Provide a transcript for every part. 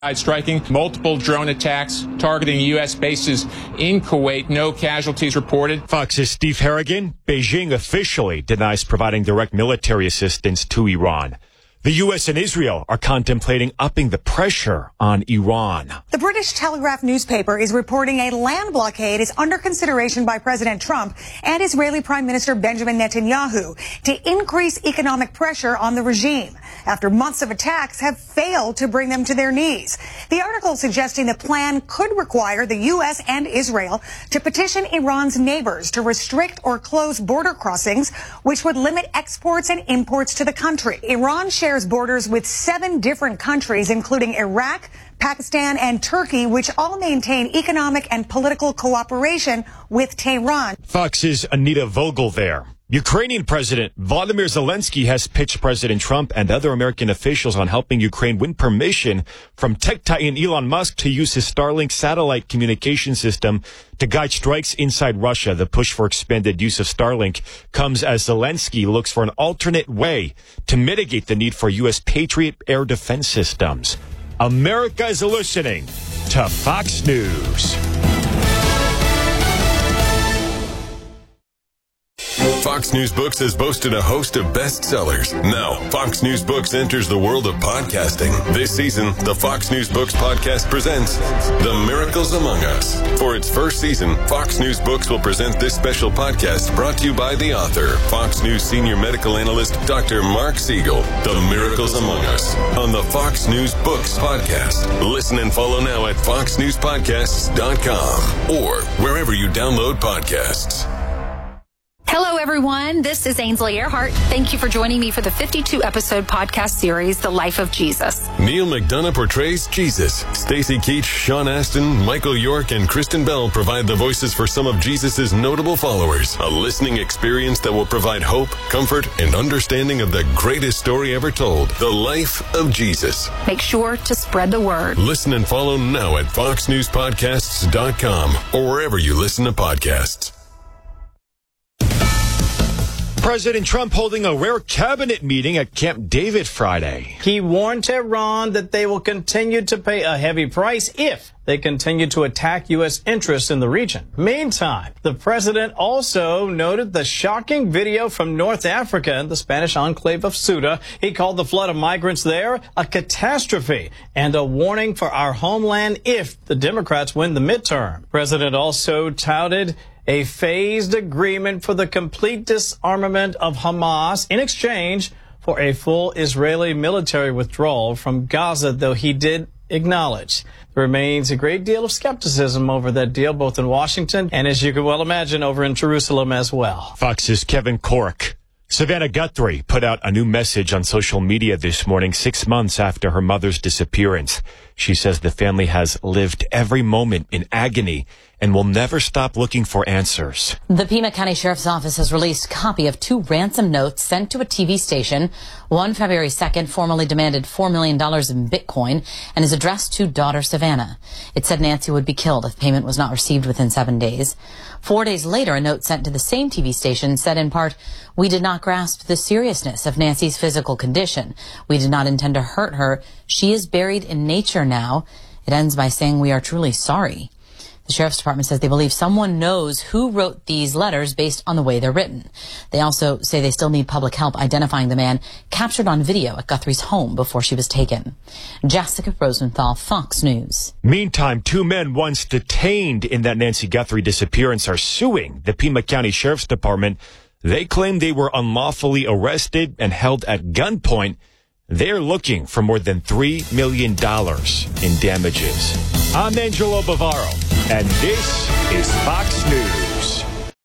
striking multiple drone attacks targeting U.S. bases in Kuwait. No casualties reported. Fox's Steve Harrigan. Beijing officially denies providing direct military assistance to Iran. The U.S. and Israel are contemplating upping the pressure on Iran. The British Telegraph newspaper is reporting a land blockade is under consideration by President Trump and Israeli Prime Minister Benjamin Netanyahu to increase economic pressure on the regime after months of attacks have failed to bring them to their knees. The article suggesting the plan could require the U.S. and Israel to petition Iran's neighbors to restrict or close border crossings, which would limit exports and imports to the country. Iran shares borders with 7 different countries, including Iraq, Pakistan, and Turkey, which all maintain economic and political cooperation with Tehran. Fox's Anita Vogel there. Ukrainian President Volodymyr Zelensky has pitched President Trump and other American officials on helping Ukraine win permission from tech titan Elon Musk to use his Starlink satellite communication system to guide strikes inside Russia. The push for expanded use of Starlink comes as Zelensky looks for an alternate way to mitigate the need for U.S. Patriot air defense systems. America is listening to Fox News. Fox News Books has boasted a host of bestsellers. Now, Fox News Books enters the world of podcasting. This season, the Fox News Books podcast presents The Miracles Among Us. For its first season, Fox News Books will present this special podcast brought to you by the author, Fox News senior medical analyst, Dr. Mark Siegel. The Miracles Among Us on the Fox News Books podcast. Listen and follow now at foxnewspodcasts.com or wherever you download podcasts. Hello, everyone. This is Ainsley Earhart. Thank you for joining me for the 52-episode podcast series, The Life of Jesus. Neil McDonough portrays Jesus. Stacey Keach, Sean Astin, Michael York, and Kristen Bell provide the voices for some of Jesus' notable followers. A listening experience that will provide hope, comfort, and understanding of the greatest story ever told, The Life of Jesus. Make sure to spread the word. Listen and follow now at foxnewspodcasts.com or wherever you listen to podcasts. President Trump holding a rare cabinet meeting at Camp David Friday. He warned Tehran that they will continue to pay a heavy price if they continue to attack U.S. interests in the region. Meantime, the president also noted the shocking video from North Africa and the Spanish enclave of Ceuta. He called the flood of migrants there a catastrophe and a warning for our homeland if the Democrats win the midterm. President also touted a phased agreement for the complete disarmament of Hamas in exchange for a full Israeli military withdrawal from Gaza, though he did acknowledge there remains a great deal of skepticism over that deal, both in Washington and, as you can well imagine, over in Jerusalem as well. Fox's Kevin Corke. Savannah Guthrie put out a new message on social media this morning, 6 months after her mother's disappearance. She says the family has lived every moment in agony and will never stop looking for answers. The Pima County Sheriff's Office has released a copy of 2 ransom notes sent to a TV station. One, February 2nd, formally demanded $4 million in Bitcoin and is addressed to daughter Savannah. It said Nancy would be killed if payment was not received within 7 days. 4 days later, a note sent to the same TV station said in part, "We did not grasp the seriousness of Nancy's physical condition. We did not intend to hurt her. She is buried in nature now." It ends by saying, "We are truly sorry." The Sheriff's Department says they believe someone knows who wrote these letters based on the way they're written. They also say they still need public help identifying the man captured on video at Guthrie's home before she was taken. Jessica Rosenthal, Fox News. Meantime, 2 men once detained in that Nancy Guthrie disappearance are suing the Pima County Sheriff's Department. They claim they were unlawfully arrested and held at gunpoint. They're looking for more than $3 million in damages. I'm Angelo Bavaro, and this is Fox News.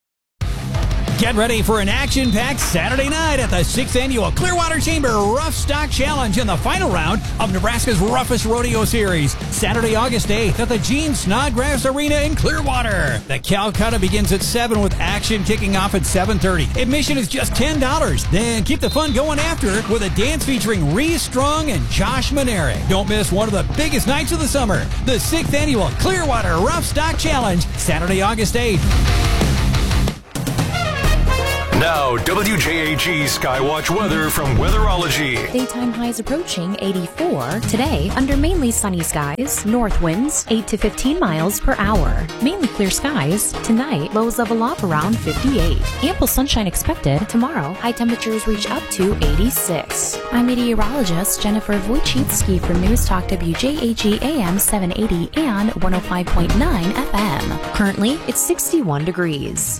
Get ready for an action-packed Saturday night at the 6th Annual Clearwater Chamber Rough Stock Challenge in the final round of Nebraska's Roughest Rodeo Series. Saturday, August 8th at the Gene Snodgrass Arena in Clearwater. The Calcutta begins at 7 with action kicking off at 7:30. Admission is just $10. Then keep the fun going after with a dance featuring Reese Strong and Josh Manerick. Don't miss one of the biggest nights of the summer. The 6th Annual Clearwater Rough Stock Challenge, Saturday, August 8th. Now, WJAG Skywatch weather from Weatherology. Daytime highs approaching 84. Today, under mainly sunny skies, north winds 8 to 15 miles per hour. Mainly clear skies. Tonight, lows level off around 58. Ample sunshine expected. Tomorrow, high temperatures reach up to 86. I'm meteorologist Jennifer Wojcicki from News Talk WJAG AM 780 and 105.9 FM. Currently, it's 61 degrees.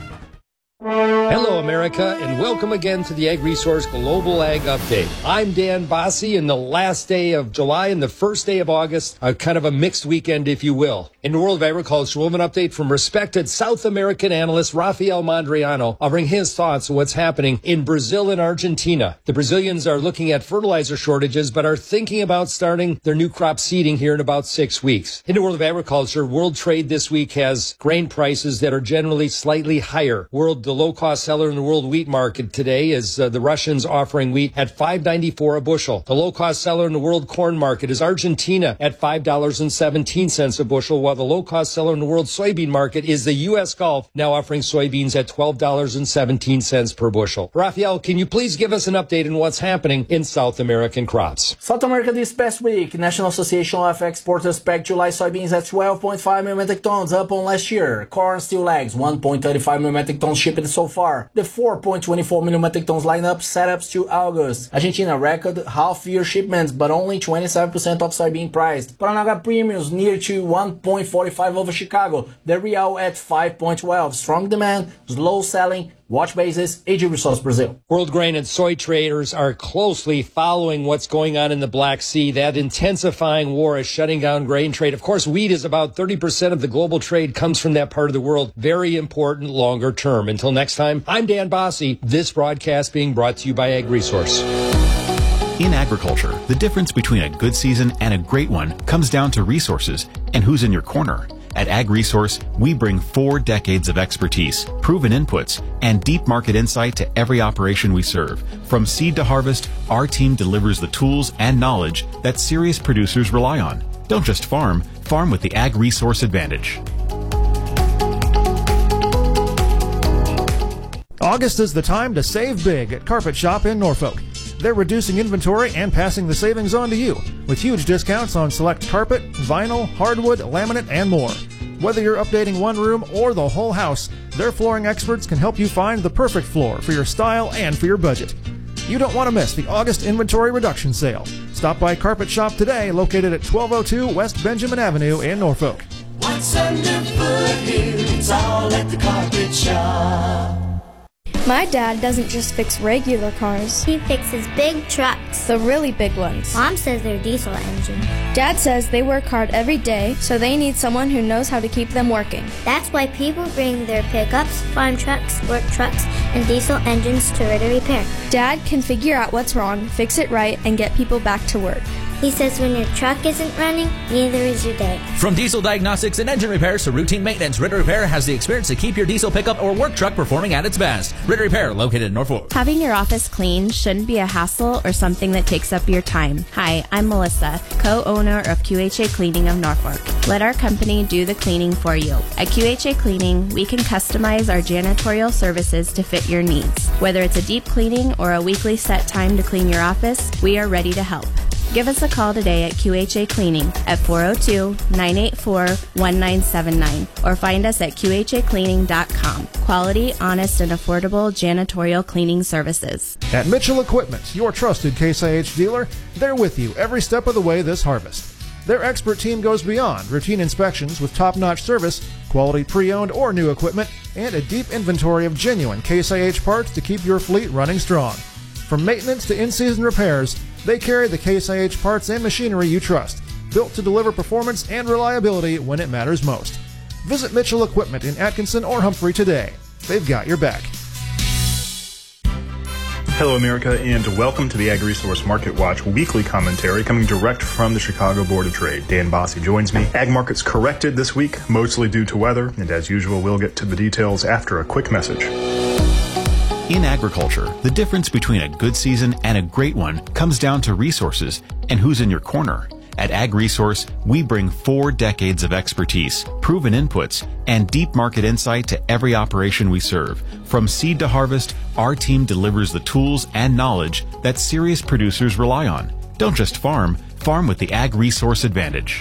Hello, America, and welcome again to the Ag Resource Global Ag Update. I'm Dan Bossie, and the last day of July and the first day of August are kind of a mixed weekend, if you will. In the world of agriculture, we'll have an update from respected South American analyst Rafael Mondriano, offering his thoughts on what's happening in Brazil and Argentina. The Brazilians are looking at fertilizer shortages, but are thinking about starting their new crop seeding here in about 6 weeks. In the world of agriculture, world trade this week has grain prices that are generally slightly higher. The low-cost seller in the world wheat market today is the Russians offering wheat at $5.94 a bushel. The low-cost seller in the world corn market is Argentina at $5.17 a bushel, while the low-cost seller in the world soybean market is the U.S. Gulf, now offering soybeans at $12.17 per bushel. Rafael, can you please give us an update on what's happening in South American crops? South America this past week, National Association of Exporters pegged July soybeans at 12.5 million metric tons, up on last year. Corn still lags, 1.35 million metric tons shipped so far. The 4.24 million metric tons lineup set up to August. Argentina record half-year shipments, but only 27% of soybean priced. Paranaguá premiums near to 1.45 over Chicago. The real at 5.12. Strong demand, slow selling. Watch basis, AG Resource Brazil. World grain and soy traders are closely following what's going on in the Black Sea. That intensifying war is shutting down grain trade. Of course, wheat is about 30% of the global trade comes from that part of the world. Very important longer term. Until next time, I'm Dan Bossie. This broadcast being brought to you by Ag Resource. In agriculture, the difference between a good season and a great one comes down to resources and who's in your corner. At Ag Resource, we bring 4 decades of expertise, proven inputs, and deep market insight to every operation we serve. From seed to harvest, our team delivers the tools and knowledge that serious producers rely on. Don't just farm, farm with the Ag Resource advantage. August is the time to save big at Carpet Shop in Norfolk. They're reducing inventory and passing the savings on to you with huge discounts on select carpet, vinyl, hardwood, laminate, and more. Whether you're updating one room or the whole house, their flooring experts can help you find the perfect floor for your style and for your budget. You don't want to miss the August inventory reduction sale. Stop by Carpet Shop today, located at 1202 West Benjamin Avenue in Norfolk. What's underfoot here? It's all at the Carpet Shop. My dad doesn't just fix regular cars. He fixes big trucks. The really big ones. Mom says they're diesel engine. Dad says they work hard every day, so they need someone who knows how to keep them working. That's why people bring their pickups, farm trucks, work trucks, and diesel engines to Ritter Repair. Dad can figure out what's wrong, fix it right, and get people back to work. He says when your truck isn't running, neither is your day. From diesel diagnostics and engine repairs to routine maintenance, Ritter Repair has the experience to keep your diesel pickup or work truck performing at its best. Ritter Repair, located in Norfolk. Having your office clean shouldn't be a hassle or something that takes up your time. Hi, I'm Melissa, co-owner of QHA Cleaning of Norfolk. Let our company do the cleaning for you. At QHA Cleaning, we can customize our janitorial services to fit your needs. Whether it's a deep cleaning or a weekly set time to clean your office, we are ready to help. Give us a call today at QHA Cleaning at 402-984-1979 or find us at QHAcleaning.com. Quality, honest, and affordable janitorial cleaning services. At Mitchell Equipment, your trusted Case IH dealer, they're with you every step of the way this harvest. Their expert team goes beyond routine inspections with top-notch service, quality pre-owned or new equipment, and a deep inventory of genuine Case IH parts to keep your fleet running strong. From maintenance to in-season repairs, they carry the Case IH parts and machinery you trust, built to deliver performance and reliability when it matters most. Visit Mitchell Equipment in Atkinson or Humphrey today. They've got your back. Hello, America, and welcome to the Ag Resource Market Watch weekly commentary coming direct from the Chicago Board of Trade. Dan Bossie joins me. Ag markets corrected this week, mostly due to weather, and as usual, we'll get to the details after a quick message. In agriculture, the difference between a good season and a great one comes down to resources and who's in your corner. At AgResource, we bring 4 decades of expertise, proven inputs, and deep market insight to every operation we serve. From seed to harvest, our team delivers the tools and knowledge that serious producers rely on. Don't just farm, farm with the AgResource advantage.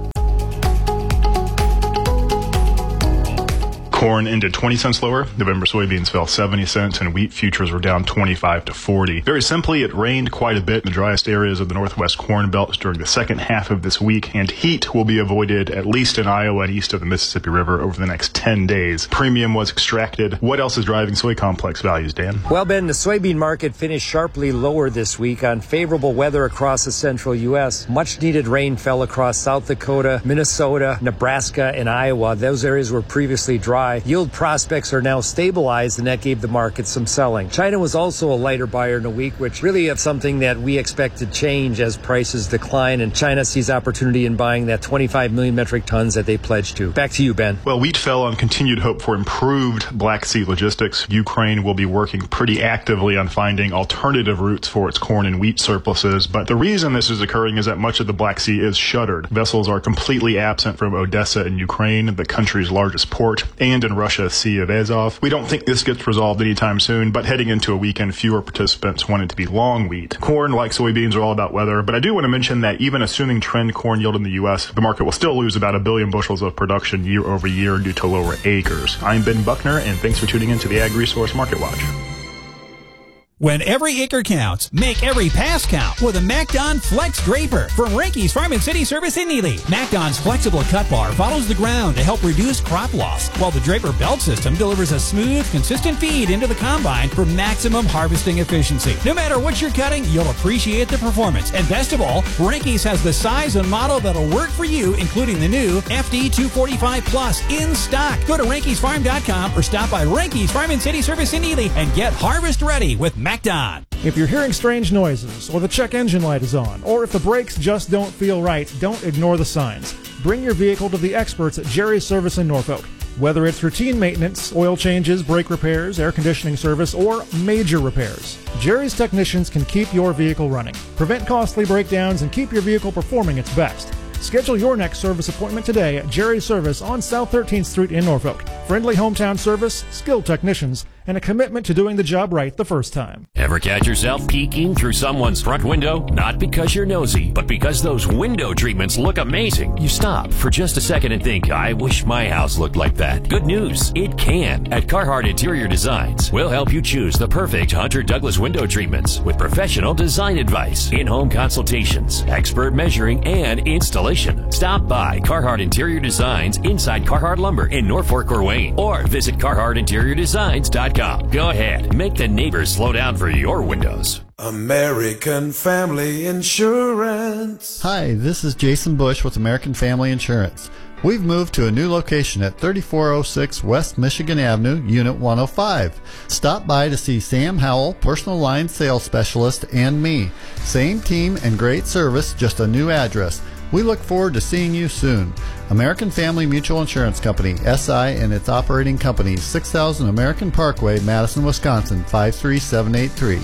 Corn ended 20 cents lower. November soybeans fell 70 cents and wheat futures were down 25 to 40. Very simply, it rained quite a bit in the driest areas of the Northwest Corn Belt during the second half of this week, and heat will be avoided at least in Iowa and east of the Mississippi River over the next 10 days. Premium was extracted. What else is driving soy complex values, Dan? Well, Ben, the soybean market finished sharply lower this week on favorable weather across the central U.S. Much needed rain fell across South Dakota, Minnesota, Nebraska, and Iowa. Those areas were previously dry. Yield prospects are now stabilized, and that gave the market some selling. China was also a lighter buyer in the week, which really is something that we expect to change as prices decline, and China sees opportunity in buying that 25 million metric tons that they pledged to. Back to you, Ben. Well, wheat fell on continued hope for improved Black Sea logistics. Ukraine will be working pretty actively on finding alternative routes for its corn and wheat surpluses, but the reason this is occurring is that much of the Black Sea is shuttered. Vessels are completely absent from Odessa in Ukraine, the country's largest port, and in Russia's Sea of Azov. We don't think this gets resolved anytime soon, but heading into a weekend, fewer participants want it to be long wheat. Corn, like soybeans, are all about weather, but I do want to mention that even assuming trend corn yield in the U.S., the market will still lose about 1 billion bushels of production year over year due to lower acres. I'm Ben Buckner, and thanks for tuning in to the AgResource Market Watch. When every acre counts, make every pass count with a MacDon Flex Draper from Rinky's Farm and City Service in Ely. MacDon's flexible cut bar follows the ground to help reduce crop loss, while the Draper belt system delivers a smooth, consistent feed into the combine for maximum harvesting efficiency. No matter what you're cutting, you'll appreciate the performance. And best of all, Rinky's has the size and model that'll work for you, including the new FD 245 Plus in stock. Go to Rinky'sFarm.com or stop by Rinky's Farm and City Service in Ely and get harvest ready with MacDon. If you're hearing strange noises, or the check engine light is on, or if the brakes just don't feel right, don't ignore the signs. Bring your vehicle to the experts at Jerry's Service in Norfolk. Whether it's routine maintenance, oil changes, brake repairs, air conditioning service, or major repairs, Jerry's technicians can keep your vehicle running, prevent costly breakdowns, and keep your vehicle performing its best. Schedule your next service appointment today at Jerry's Service on South 13th Street in Norfolk. Friendly hometown service, skilled technicians, and a commitment to doing the job right the first time. Ever catch yourself peeking through someone's front window? Not because you're nosy, but because those window treatments look amazing. You stop for just a second and think, I wish my house looked like that. Good news, it can. At Carhartt Interior Designs, we'll help you choose the perfect Hunter Douglas window treatments with professional design advice, in-home consultations, expert measuring, and installation. Stop by Carhartt Interior Designs inside Carhartt Lumber in Norfolk or Wayne, or visit CarharttInteriorDesigns.com. Go ahead, make the neighbors slow down for your windows. American Family Insurance. Hi, this is Jason Bush with American Family Insurance. We've moved to a new location at 3406 West Michigan Avenue, Unit 105. Stop by to see Sam Howell, personal line sales specialist, and me. Same team and great service, just a new address. We look forward to seeing you soon. American Family Mutual Insurance Company, SI, and its operating companies, 6000 American Parkway, Madison, Wisconsin, 53783.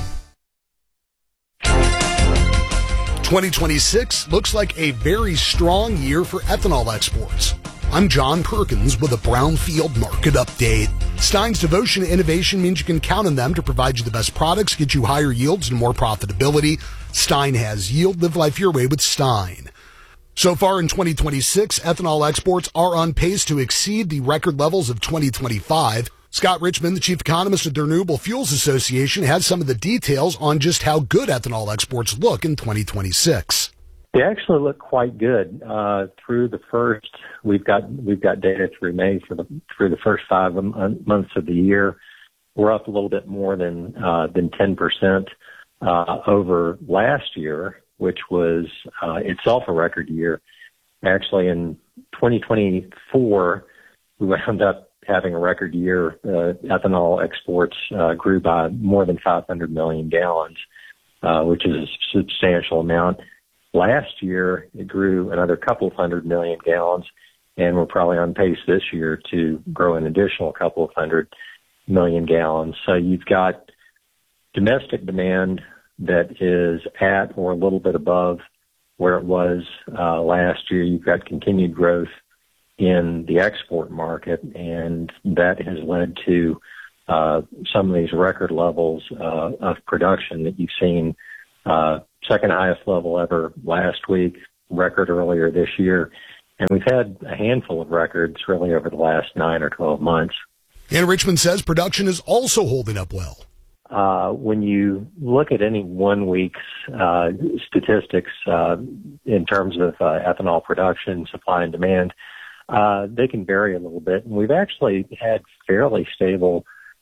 2026 looks like a very strong year for ethanol exports. I'm John Perkins with a Brownfield Market Update. Stein's devotion to innovation means you can count on them to provide you the best products, get you higher yields and more profitability. Stein has yield. Live life your way with Stein. So far in 2026, ethanol exports are on pace to exceed the record levels of 2025. Scott Richmond, the chief economist of the Renewable Fuels Association, has some of the details on just how good ethanol exports look in 2026. They actually look quite good. Through the first, we've got data through May through the first 5 months of the year. We're up a little bit more than 10% over last year, which was itself a record year. Actually, in 2024, we wound up having a record year. Ethanol exports grew by more than 500 million gallons, which is a substantial amount. Last year, it grew another couple of 100 million gallons, and we're probably on pace this year to grow an additional couple of 100 million gallons. So you've got domestic demand that is at or a little bit above where it was last year. You've got continued growth in the export market, and that has led to some of these record levels of production that you've seen. Second highest level ever last week, record earlier this year. And we've had a handful of records really over the last 9 or 12 months. And Richmond says production is also holding up well. When you look at any 1 week's statistics in terms of ethanol production, supply and demand, they can vary a little bit. And we've actually had fairly stable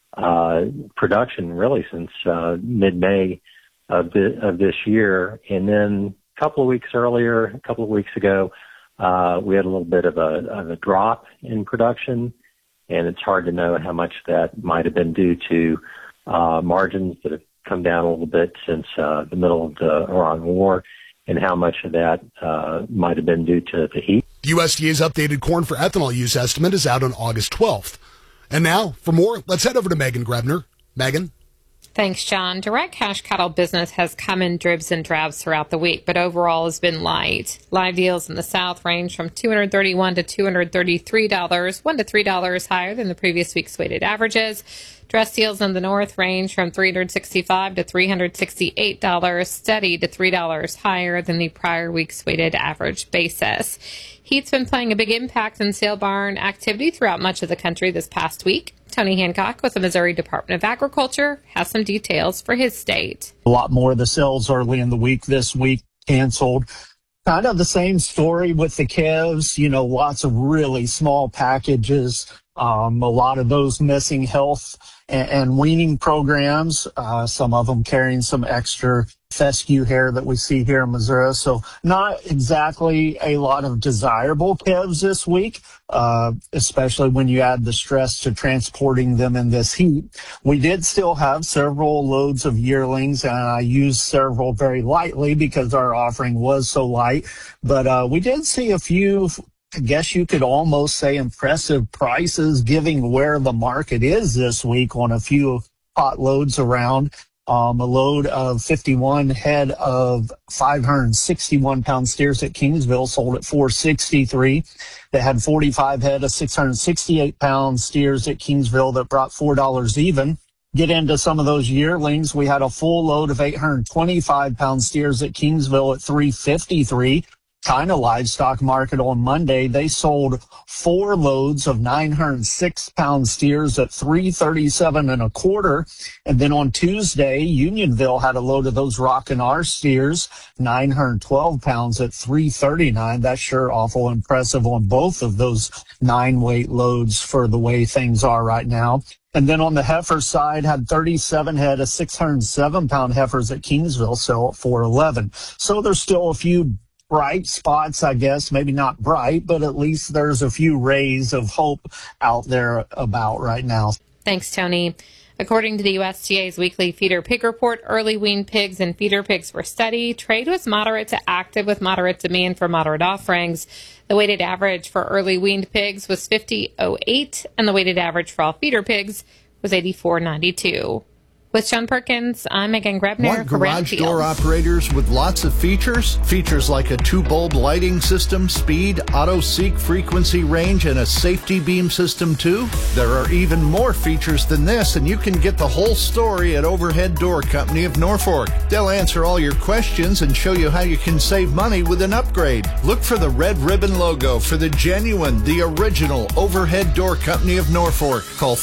production really since mid-May of this year. And then a couple of weeks ago, we had a little bit of a drop in production, and it's hard to know how much that might have been due to margins that have come down a little bit since the middle of the Iran war, and how much of that might have been due to the heat. The USDA's updated corn for ethanol use estimate is out on August 12th. And now, for more, let's head over to Megan Grebner. Megan? Thanks, John. Direct cash cattle business has come in dribs and drabs throughout the week, but overall has been light. Live deals in the South range from $231 to $233, $1 to $3 higher than the previous week's weighted averages. Dress deals in the North range from $365 to $368, steady to $3 higher than the prior week's weighted average basis. Heat's been playing a big impact in sale barn activity throughout much of the country this past week. Tony Hancock with the Missouri Department of Agriculture has some details for his state. A lot more of the sales early in the week this week canceled. Kind of the same story with the calves, lots of really small packages, a lot of those missing health and weaning programs, some of them carrying some extra fescue hair that we see here in Missouri. So not exactly a lot of desirable calves this week, especially when you add the stress to transporting them in this heat. We did still have several loads of yearlings, and I used several very lightly because our offering was so light. But we did see a few, I guess you could almost say, impressive prices given where the market is this week on a few hot loads around. A load of 51 head of 561-pound steers at Kingsville sold at $463. They had 45 head of 668-pound steers at Kingsville that brought $4 even. Get into some of those yearlings. We had a full load of 825-pound steers at Kingsville at $353. China livestock market on Monday, they sold 4 loads of 906-pound steers at $337.25. And then on Tuesday, Unionville had a load of those Rockin' R steers, 912 pounds at $339. That's sure awful impressive on both of those 9-weight loads for the way things are right now. And then on the heifer side, had 37 head of 607-pound heifers at Kingsville sell at $411. So there's still a few bright spots, I guess, maybe not bright, but at least there's a few rays of hope out there about right now. Thanks, Tony. According to the USDA's weekly feeder pig report, early weaned pigs and feeder pigs were steady. Trade was moderate to active with moderate demand for moderate offerings. The weighted average for early weaned pigs was 50.08, and the weighted average for all feeder pigs was 84.92. With John Perkins, I'm Megan Grebner. Want garage door operators with lots of features? Features like a 2-bulb lighting system, speed, auto seek frequency range, and a safety beam system too? There are even more features than this, and you can get the whole story at Overhead Door Company of Norfolk. They'll answer all your questions and show you how you can save money with an upgrade. Look for the red ribbon logo for the genuine, the original Overhead Door Company of Norfolk. Call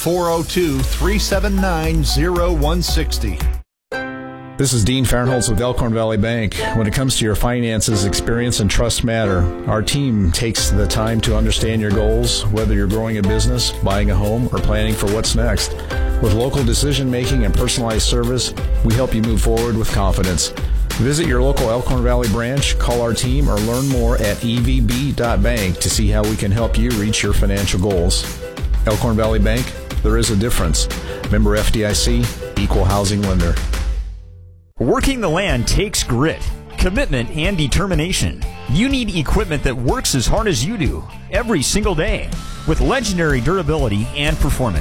402-379-0160. This is Dean Farnholtz with Elkhorn Valley Bank. When it comes to your finances, experience and trust matter. Our team takes the time to understand your goals, whether you're growing a business, buying a home, or planning for what's next. With local decision-making and personalized service, we help you move forward with confidence. Visit your local Elkhorn Valley branch, call our team, or learn more at evb.bank to see how we can help you reach your financial goals. Elkhorn Valley Bank, there is a difference. Member FDIC, Equal Housing Lender. Working the land takes grit, commitment, and determination. You need equipment that works as hard as you do, every single day, with legendary durability and performance.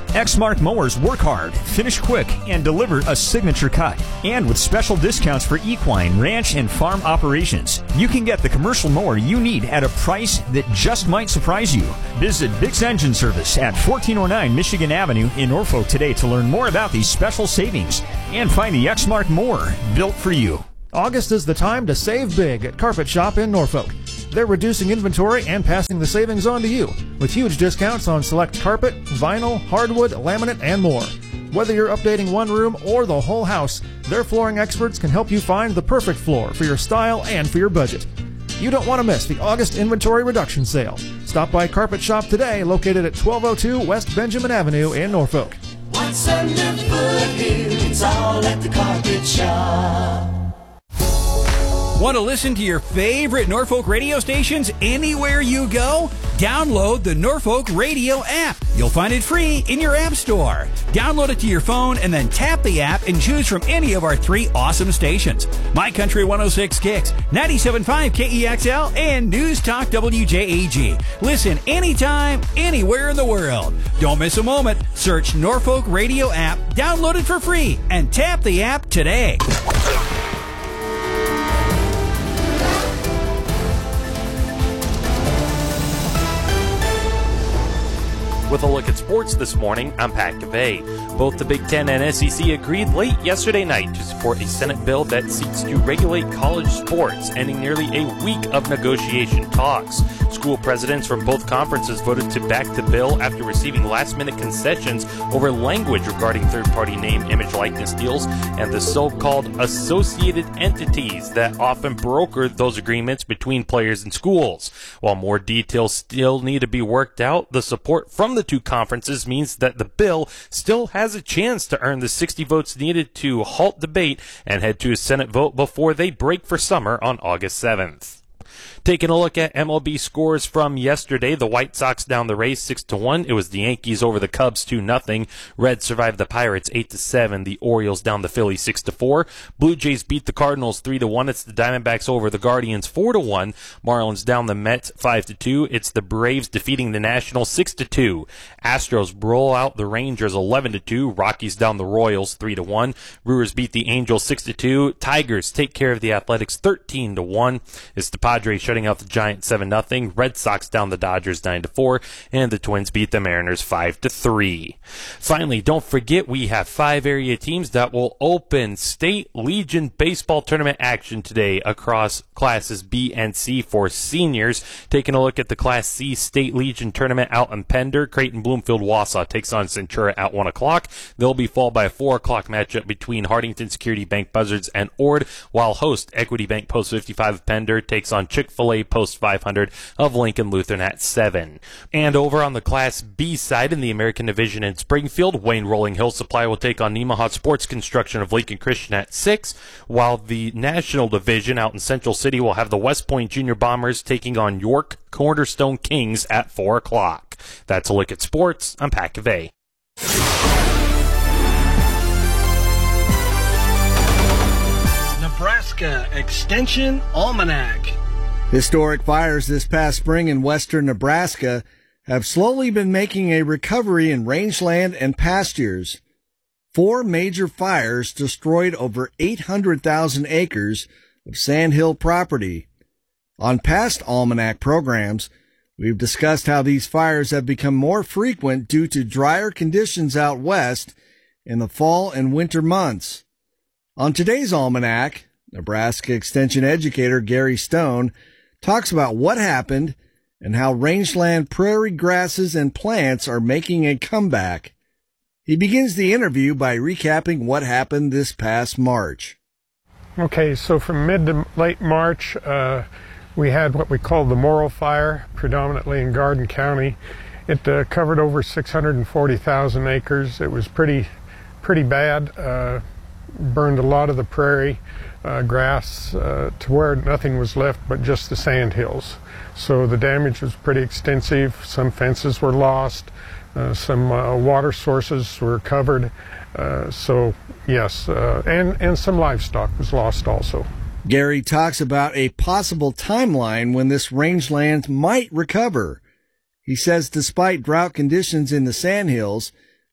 Exmark mowers work hard, finish quick, and deliver a signature cut. And with special discounts for equine, ranch, and farm operations, you can get the commercial mower you need at a price that just might surprise you. Visit Bix Engine Service at 1409 Michigan Avenue in Norfolk today to learn more about these special savings and find the Exmark mower built for you. August is the time to save big at Carpet Shop in Norfolk. They're reducing inventory and passing the savings on to you with huge discounts on select carpet, vinyl, hardwood, laminate, and more. Whether you're updating one room or the whole house, their flooring experts can help you find the perfect floor for your style and for your budget. You don't want to miss the August inventory reduction sale. Stop by Carpet Shop today, located at 1202 West Benjamin Avenue in Norfolk. What's underfoot here? It's all at the Carpet Shop. Want to listen to your favorite Norfolk radio stations anywhere you go? Download the Norfolk Radio app. You'll find it free in your app store. Download it to your phone and then tap the app and choose from any of our 3 awesome stations. My Country 106 Kicks, 97.5 KEXL, and News Talk WJAG. Listen anytime, anywhere in the world. Don't miss a moment. Search Norfolk Radio app, download it for free, and tap the app today. With a look at sports this morning, I'm Pat Cavay. Both the Big Ten and SEC agreed late yesterday night to support a Senate bill that seeks to regulate college sports, ending nearly a week of negotiation talks. School presidents from both conferences voted to back the bill after receiving last-minute concessions over language regarding third-party name, image, likeness deals and the so-called associated entities that often broker those agreements between players and schools. While more details still need to be worked out, the support from the 2 conferences means that the bill still has a chance to earn the 60 votes needed to halt debate and head to a Senate vote before they break for summer on August 7th. Taking a look at MLB scores from yesterday, the White Sox down the Rays 6-1. It was the Yankees over the Cubs 2-0. Reds survived the Pirates 8-7. The Orioles down the Phillies 6-4. Blue Jays beat the Cardinals 3-1. It's the Diamondbacks over the Guardians 4-1. Marlins down the Mets 5-2. It's the Braves defeating the Nationals 6-2. Astros roll out the Rangers 11-2. Rockies down the Royals 3-1. Brewers beat the Angels 6-2. Tigers take care of the Athletics 13-1. It's the Padres shutting out the Giants 7-0. Red Sox down the Dodgers 9-4, and the Twins beat the Mariners 5-3. Finally, don't forget we have 5 area teams that will open State Legion baseball tournament action today across classes B and C for seniors. Taking a look at the Class C State Legion tournament out in Pender, Creighton Bloomfield Wausau takes on Centura at 1 o'clock. They'll be followed by a 4 o'clock matchup between Hardington Security Bank Buzzards and Ord, while host Equity Bank Post 55 of Pender takes on Chick-fil-A Post 500 of Lincoln Lutheran at 7. And over on the Class B side in the American Division in Springfield, Wayne Rolling Hill Supply will take on Nemaha Sports Construction of Lincoln Christian at 6, while the National Division out in Central City will have the West Point Junior Bombers taking on York Cornerstone Kings at 4 o'clock. That's a look at sports. I'm Pat Cavay. Nebraska Extension Almanac. Historic fires this past spring in western Nebraska have slowly been making a recovery in rangeland and pastures. 4 major fires destroyed over 800,000 acres of sandhill property. On past Almanac programs, we've discussed how these fires have become more frequent due to drier conditions out west in the fall and winter months. On today's Almanac, Nebraska Extension educator Gary Stone talks about what happened and how rangeland prairie grasses and plants are making a comeback. He begins the interview by recapping what happened this past March. Okay, so from mid to late March, we had what we called the Morrill Fire, predominantly in Garden County. It covered over 640,000 acres. It was pretty bad. Burned a lot of the prairie grass to where nothing was left but just the sand hills. So the damage was pretty extensive. Some fences were lost. Some water sources were covered. So yes, and some livestock was lost also. Gary talks about a possible timeline when this rangeland might recover. He says despite drought conditions in the sandhills,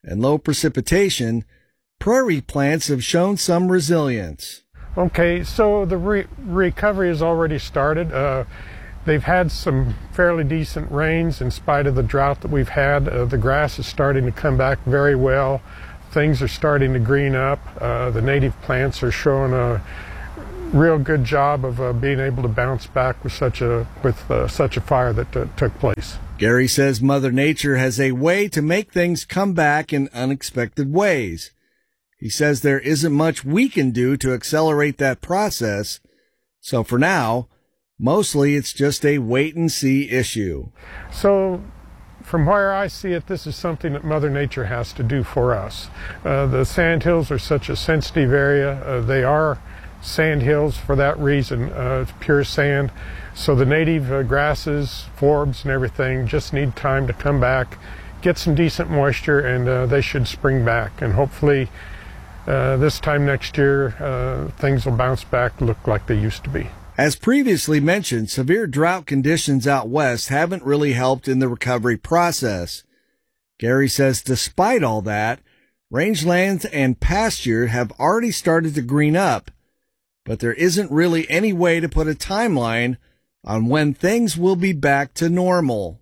and low precipitation, prairie plants have shown some resilience. Okay, so the recovery has already started. They've had some fairly decent rains in spite of the drought that we've had. The grass is starting to come back very well. Things are starting to green up. The native plants are showing a real good job of being able to bounce back with such a fire that took place. Gary says Mother Nature has a way to make things come back in unexpected ways. He says there isn't much we can do to accelerate that process, so for now, mostly it's just a wait-and-see issue. So, from where I see it, this is something that Mother Nature has to do for us. The sandhills are such a sensitive area. They are sandhills for that reason. It's pure sand. So the native grasses, forbs, and everything just need time to come back, get some decent moisture, and they should spring back. And hopefully this time next year, things will bounce back, look like they used to be. As previously mentioned, severe drought conditions out west haven't really helped in the recovery process. Gary says despite all that, rangelands and pasture have already started to green up, but there isn't really any way to put a timeline on when things will be back to normal.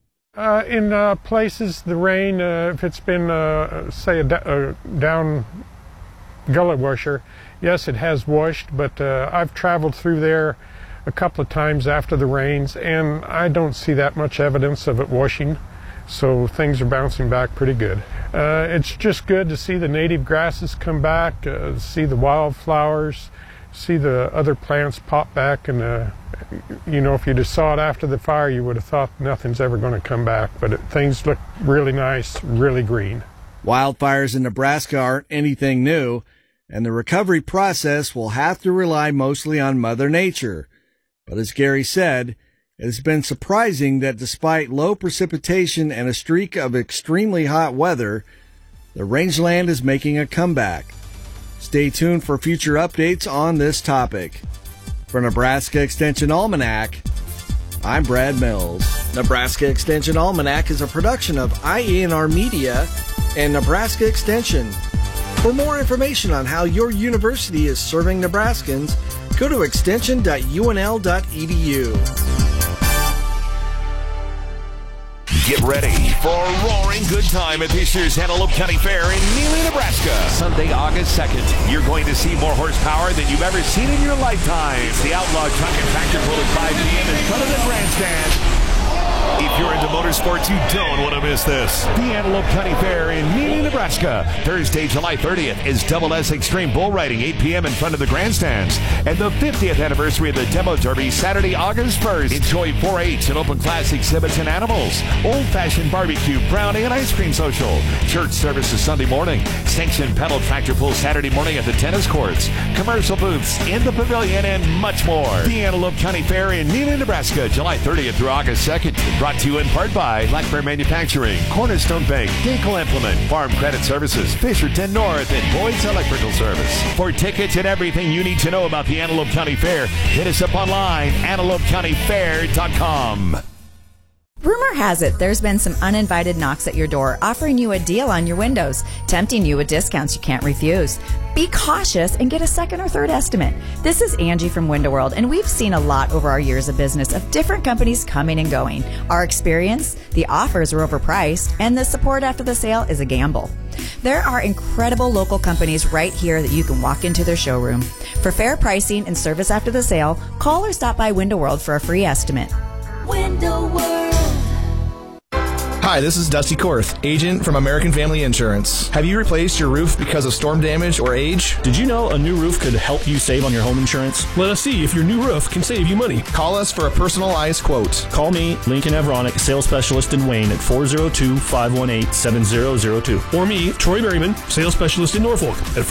In places, the rain, if it's been, say, a down gully washer, yes, it has washed, but I've traveled through there a couple of times after the rains, and I don't see that much evidence of it washing, so things are bouncing back pretty good. It's just good to see the native grasses come back, see the wildflowers, see the other plants pop back, and you know, if you just saw it after the fire, you would have thought nothing's ever going to come back, but things look really nice, really green. Wildfires in Nebraska aren't anything new, and the recovery process will have to rely mostly on Mother Nature. But as Gary said, it has been surprising that despite low precipitation and a streak of extremely hot weather, the rangeland is making a comeback. Stay tuned for future updates on this topic. For Nebraska Extension Almanac, I'm Brad Mills. Nebraska Extension Almanac is a production of IENR Media and Nebraska Extension. For more information on how your university is serving Nebraskans, go to extension.unl.edu. Get ready for a roaring good time at this year's Antelope County Fair in Neely, Nebraska. Sunday, August 2nd. You're going to see more horsepower than you've ever seen in your lifetime. It's the Outlaw Truck and Tractor Pull at 5 p.m. in front of the grandstand. If you're into motorsports, you don't want to miss this. The Antelope County Fair in Neely, Nebraska. Thursday, July 30th is Double S Extreme Bull Riding, 8 p.m. in front of the grandstands. And the 50th anniversary of the Demo Derby, Saturday, August 1st. Enjoy 4-H and open class exhibits and animals. Old-fashioned barbecue, brownie, and ice cream social. Church services Sunday morning. Sanctioned pedal tractor pull Saturday morning at the tennis courts. Commercial booths in the pavilion and much more. The Antelope County Fair in Neely, Nebraska, July 30th through August 2nd. Brought to you in part by Black Bear Manufacturing, Cornerstone Bank, Gankle Implement, Farm Credit Services, Fisherton North, and Boyd's Electrical Service. For tickets and everything you need to know about the Antelope County Fair, hit us up online, antelopecountyfair.com. Rumor has it there's been some uninvited knocks at your door offering you a deal on your windows, tempting you with discounts you can't refuse. Be cautious and get a second or third estimate. This is Angie from Window World, and we've seen a lot over our years of business of different companies coming and going. Our experience, the offers are overpriced, and the support after the sale is a gamble. There are incredible local companies right here that you can walk into their showroom. For fair pricing and service after the sale, call or stop by Window World for a free estimate. Window World. Hi, this is Dusty Korth, agent from American Family Insurance. Have you replaced your roof because of storm damage or age? Did you know a new roof could help you save on your home insurance? Let us see if your new roof can save you money. Call us for a personalized quote. Call me, Lincoln Evronic, sales specialist in Wayne at 402-518-7002. Or me, Troy Berryman, sales specialist in Norfolk at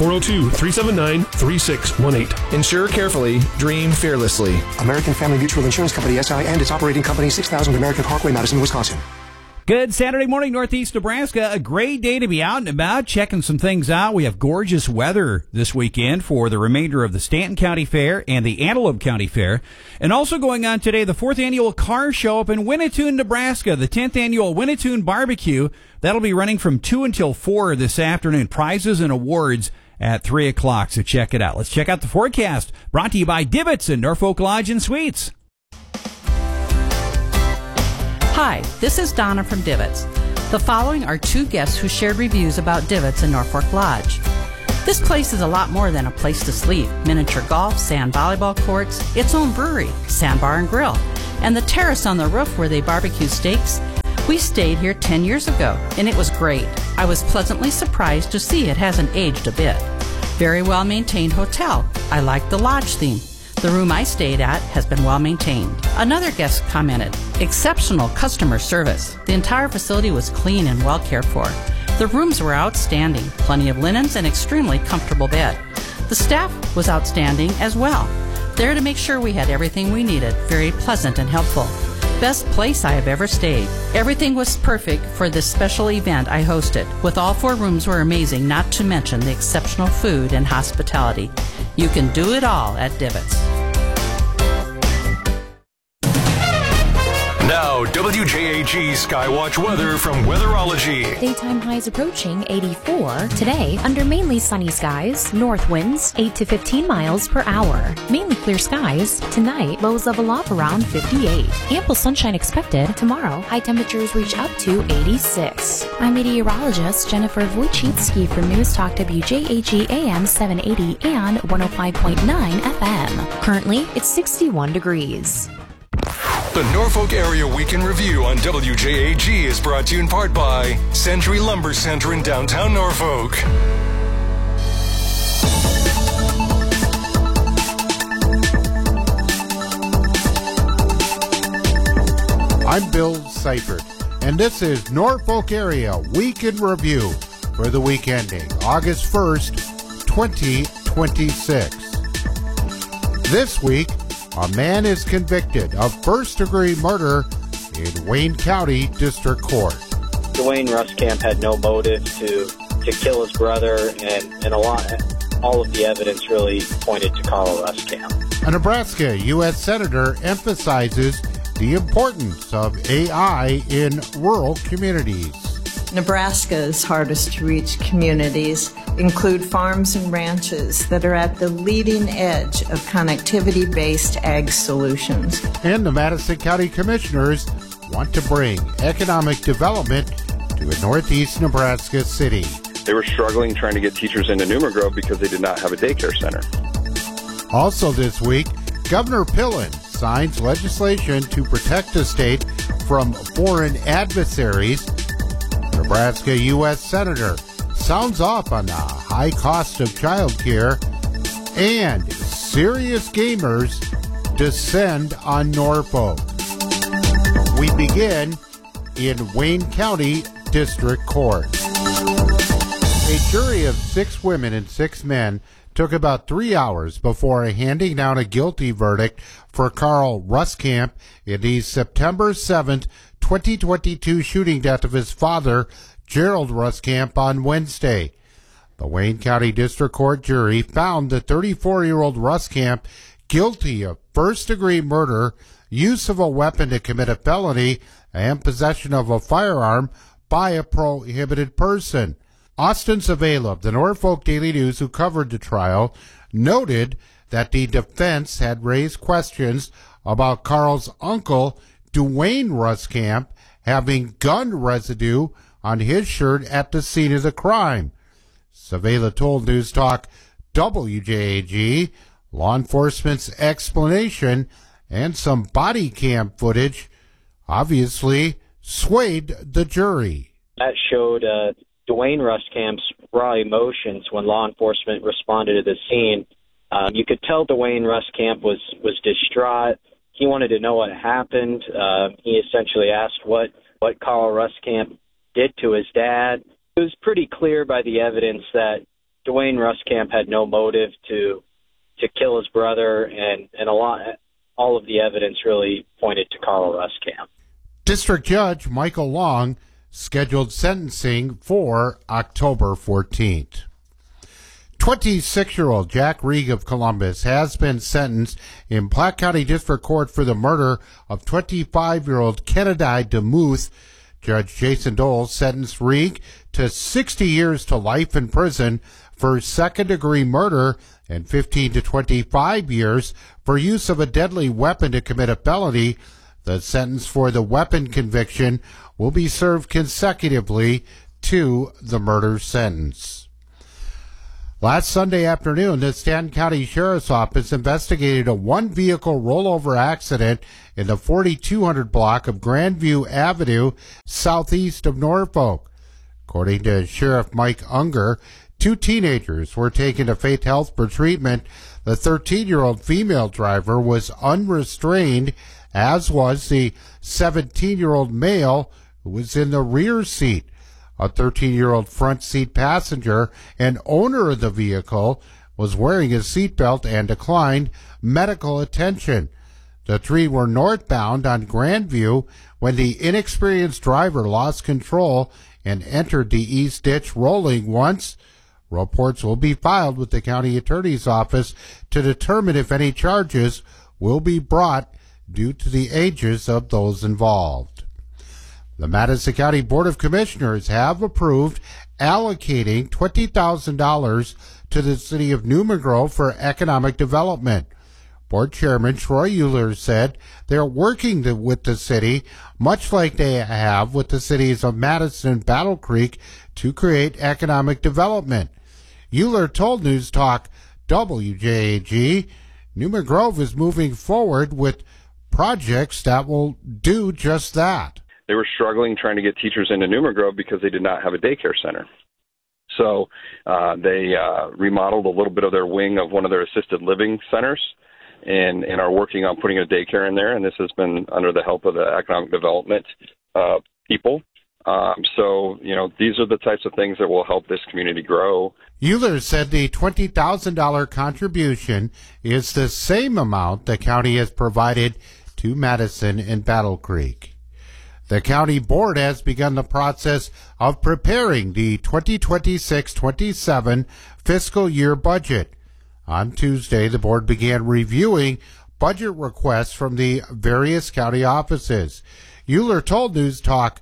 402-379-3618. Insure carefully, dream fearlessly. American Family Mutual Insurance Company, SI, and its operating company, 6000 American Parkway, Madison, Wisconsin. Good Saturday morning, Northeast Nebraska. A great day to be out and about, checking some things out. We have gorgeous weather this weekend for the remainder of the Stanton County Fair and the Antelope County Fair. And also going on today, the 4th annual car show up in Winnetoon, Nebraska, the 10th annual Winnetoon Barbecue. That'll be running from 2 until 4 this afternoon. Prizes and awards at 3 o'clock, so check it out. Let's check out the forecast, brought to you by Divots and Norfolk Lodge and Suites. Hi, this is Donna from Divots. The following are 2 guests who shared reviews about Divots in Norfolk Lodge. This place is a lot more than a place to sleep. Miniature golf, sand volleyball courts, its own brewery, sandbar and grill, and the terrace on the roof where they barbecue steaks. We stayed here 10 years ago, and it was great. I was pleasantly surprised to see it hasn't aged a bit. Very well-maintained hotel. I like the lodge theme. The room I stayed at has been well maintained. Another guest commented, exceptional customer service. The entire facility was clean and well cared for. The rooms were outstanding, plenty of linens and extremely comfortable bed. The staff was outstanding as well. There to make sure we had everything we needed, very pleasant and helpful. Best place I have ever stayed. Everything was perfect for this special event I hosted. With all 4 rooms were amazing, not to mention the exceptional food and hospitality. You can do it all at Divots. Now, WJAG Skywatch weather from Weatherology. Daytime highs approaching 84. Today, under mainly sunny skies, north winds 8 to 15 miles per hour. Mainly clear skies. Tonight, lows level off around 58. Ample sunshine expected. Tomorrow, high temperatures reach up to 86. I'm meteorologist Jennifer Wojcicki from News Talk WJAG AM 780 and 105.9 FM. Currently, it's 61 degrees. The Norfolk Area Week in Review on WJAG is brought to you in part by Century Lumber Center in downtown Norfolk. I'm Bill Seifert, and this is Norfolk Area Week in Review for the week ending August 1st, 2026. This week, a man is convicted of first-degree murder in Wayne County District Court. Dwayne Ruskamp had no motive to kill his brother, and all of the evidence really pointed to Carl Ruskamp. A Nebraska U.S. Senator emphasizes the importance of AI in rural communities. Nebraska's hardest-to-reach communities include farms and ranches that are at the leading edge of connectivity-based ag solutions. And the Madison County Commissioners want to bring economic development to a northeast Nebraska city. They were struggling trying to get teachers into Newman Grove because they did not have a daycare center. Also this week, Governor Pillen signs legislation to protect the state from foreign adversaries. Nebraska U.S. Senator sounds off on the high cost of childcare, and serious gamers descend on Norfolk. We begin in Wayne County District Court. A jury of 6 women and 6 men took about 3 hours before handing down a guilty verdict for Carl Ruskamp in the September 7th, 2022 shooting death of his father, Gerald Ruskamp, on Wednesday. The Wayne County District Court jury found the 34-year-old Ruskamp guilty of first-degree murder, use of a weapon to commit a felony, and possession of a firearm by a prohibited person. Austin Zavala of the Norfolk Daily News, who covered the trial, noted that the defense had raised questions about Carl's uncle, Dwayne Ruskamp, having gun residue on his shirt at the scene of the crime. Zavala told News Talk WJAG law enforcement's explanation and some body cam footage obviously swayed the jury. That showed Dwayne Ruskamp's raw emotions when law enforcement responded to the scene. You could tell Dwayne Ruskamp was distraught. He wanted to know what happened. He essentially asked what Carl Ruskamp did to his dad. It was pretty clear by the evidence that Dwayne Ruskamp had no motive to kill his brother, and all of the evidence really pointed to Carl Ruskamp. District Judge Michael Long scheduled sentencing for October 14th. 26-year-old Jack Reeg of Columbus has been sentenced in Platte County District Court for the murder of 25-year-old Kennedy DeMuth. Judge Jason Dole sentenced Reeg to 60 years to life in prison for second-degree murder and 15 to 25 years for use of a deadly weapon to commit a felony. The sentence for the weapon conviction will be served consecutively to the murder sentence. Last Sunday afternoon, the Stanton County Sheriff's Office investigated a one-vehicle rollover accident in the 4200 block of Grandview Avenue, southeast of Norfolk. According to Sheriff Mike Unger, 2 teenagers were taken to Faith Health for treatment. The 13-year-old female driver was unrestrained, as was the 17-year-old male who was in the rear seat. A 13-year-old front seat passenger and owner of the vehicle was wearing a seatbelt and declined medical attention. The 3 were northbound on Grandview when the inexperienced driver lost control and entered the east ditch rolling once. Reports will be filed with the county attorney's office to determine if any charges will be brought due to the ages of those involved. The Madison County Board of Commissioners have approved allocating $20,000 to the city of Newman Grove for economic development. Board Chairman Troy Euler said they're working with the city, much like they have with the cities of Madison and Battle Creek, to create economic development. Euler told News Talk WJAG Newman Grove is moving forward with projects that will do just that. They were struggling trying to get teachers into Newman Grove because they did not have a daycare center. So they remodeled a little bit of their wing of one of their assisted living centers and are working on putting a daycare in there. And this has been under the help of the economic development people. So, these are the types of things that will help this community grow. Euler said the $20,000 contribution is the same amount the county has provided to Madison and Battle Creek. The county board has begun the process of preparing the 2026-27 fiscal year budget. On Tuesday, the board began reviewing budget requests from the various county offices. Euler told News Talk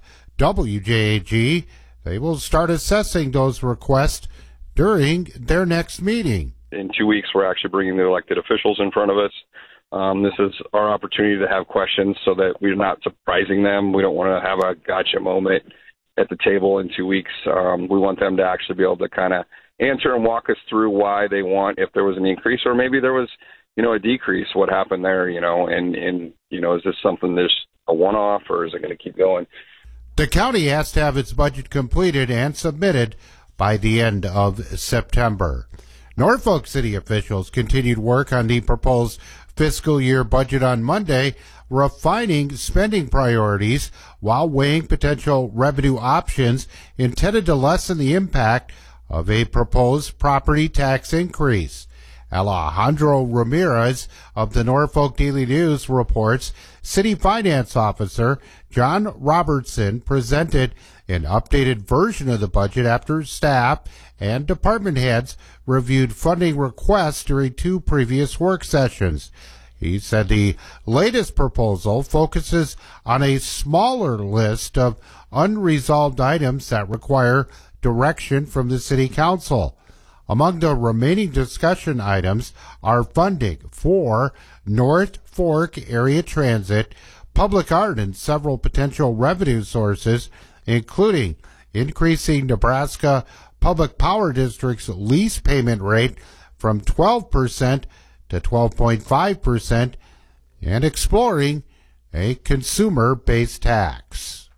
WJAG they will start assessing those requests during their next meeting. In 2 weeks, we're actually bringing the elected officials in front of us. This is our opportunity to have questions so that we're not surprising them. We don't want to have a gotcha moment at the table in 2 weeks. We want them to actually be able to kind of answer and walk us through why they want, if there was an increase or maybe there was, a decrease, what happened there, and is this something there's a one-off or is it going to keep going? The county has to have its budget completed and submitted by the end of September. Norfolk City officials continued work on the proposed fiscal year budget on Monday, refining spending priorities while weighing potential revenue options intended to lessen the impact of a proposed property tax increase. Alejandro Ramirez of the Norfolk Daily News reports City Finance Officer John Robertson presented an updated version of the budget after staff and department heads reviewed funding requests during 2 previous work sessions. He said the latest proposal focuses on a smaller list of unresolved items that require direction from the City Council. Among the remaining discussion items are funding for North Fork area transit, public art, and several potential revenue sources, including increasing Nebraska Public Power District's lease payment rate from 12% to 12.5% and exploring a consumer-based tax.